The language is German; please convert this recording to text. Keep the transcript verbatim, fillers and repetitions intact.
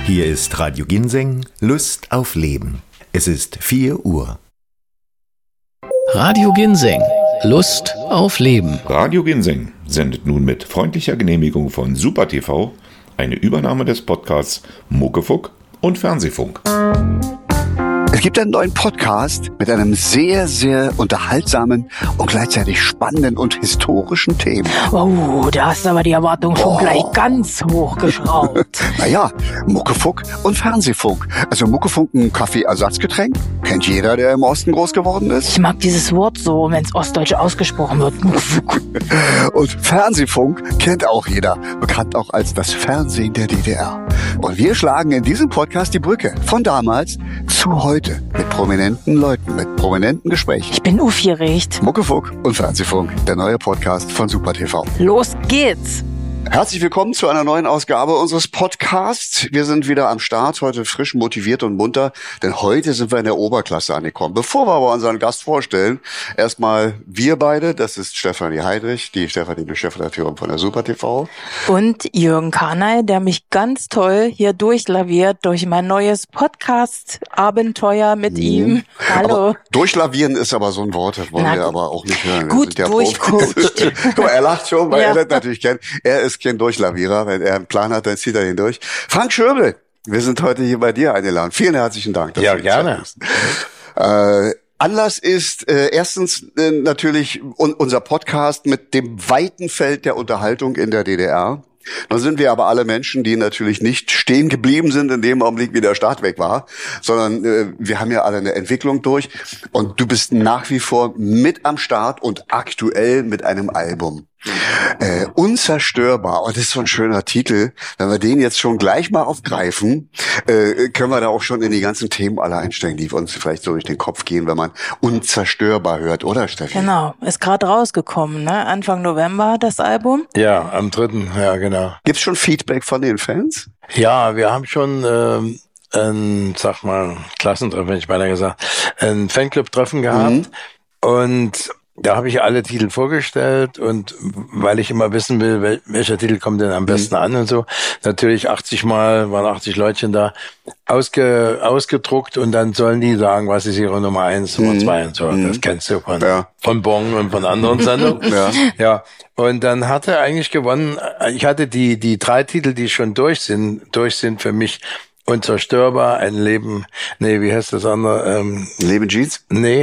Hier ist Radio Ginseng, Lust auf Leben. Es ist vier Uhr. Radio Ginseng, Lust auf Leben. Radio Ginseng sendet nun mit freundlicher Genehmigung von Super T V eine Übernahme des Podcasts Muckefuck und Fernsehfunk. Es gibt einen neuen Podcast mit einem sehr, sehr unterhaltsamen und gleichzeitig spannenden und historischen Thema. Oh, da hast du aber die Erwartung schon oh. gleich ganz hochgeschraubt. Naja, Muckefuck und Fernsehfunk. Also Muckefuck, ein Kaffeeersatzgetränk. Kennt jeder, der im Osten groß geworden ist. Ich mag dieses Wort so, wenn es ostdeutsch ausgesprochen wird. Muckefuck. Und Fernsehfunk kennt auch jeder. Bekannt auch als das Fernsehen der D D R. Und wir schlagen in diesem Podcast die Brücke von damals zu heute. Mit prominenten Leuten, mit prominenten Gesprächen. Ich bin aufgeregt. Muckefuck und Fernsehfunk, der neue Podcast von Super T V. Los geht's! Herzlich willkommen zu einer neuen Ausgabe unseres Podcasts. Wir sind wieder am Start, heute frisch, motiviert und munter, denn heute sind wir in der Oberklasse angekommen. Bevor wir aber unseren Gast vorstellen, erstmal wir beide, das ist Stefanie Heidrich, die Stefanie, die Chefredakteurin von der Super T V. Und Jürgen Karnay, der mich ganz toll hier durchlaviert durch mein neues Podcast-Abenteuer mit mhm. ihm. Hallo. Aber durchlavieren ist aber so ein Wort, das wollen Na, wir aber auch nicht hören. Gut ja durchcoacht. Guck mal, er lacht schon, weil ja. er das natürlich kennt. Er ist kein Durchlavierer. Wenn er einen Plan hat, dann zieht er ihn durch. Frank Schöbel, wir sind heute hier bei dir eingeladen. Vielen herzlichen Dank. Ja, gerne. Äh, Anlass ist äh, erstens äh, natürlich un- unser Podcast mit dem weiten Feld der Unterhaltung in der D D R. Dann sind wir aber alle Menschen, die natürlich nicht stehen geblieben sind in dem Augenblick, wie der Staat weg war, sondern äh, wir haben ja alle eine Entwicklung durch und du bist nach wie vor mit am Start und aktuell mit einem Album. Äh, unzerstörbar, und das ist so ein schöner Titel. Wenn wir den jetzt schon gleich mal aufgreifen, äh, können wir da auch schon in die ganzen Themen alle einsteigen, die uns vielleicht so durch den Kopf gehen, wenn man unzerstörbar hört, oder Steffi? Genau, ist gerade rausgekommen, ne? Anfang November das Album. Ja, am dritten, ja genau. Gibt's schon Feedback von den Fans? Ja, wir haben schon ähm, ein, sag mal, Klassentreffen, hätte ich beinahe gesagt, ein Fanclub-Treffen gehabt mhm. und da habe ich alle Titel vorgestellt und weil ich immer wissen will, wel- welcher Titel kommt denn am besten mhm. an und so, natürlich achtzig Mal, waren achtzig Leutchen da, ausge, ausgedruckt und dann sollen die sagen, was ist ihre Nummer eins, Nummer zwei mhm. und so. Das kennst du von, ja. von Bong und von anderen Sendungen. ja. ja. Und dann hat er eigentlich gewonnen. Ich hatte die, die drei Titel, die schon durch sind, durch sind für mich unzerstörbar, ein Leben, nee, wie heißt das andere? Ähm, Leben Jeans? Nee.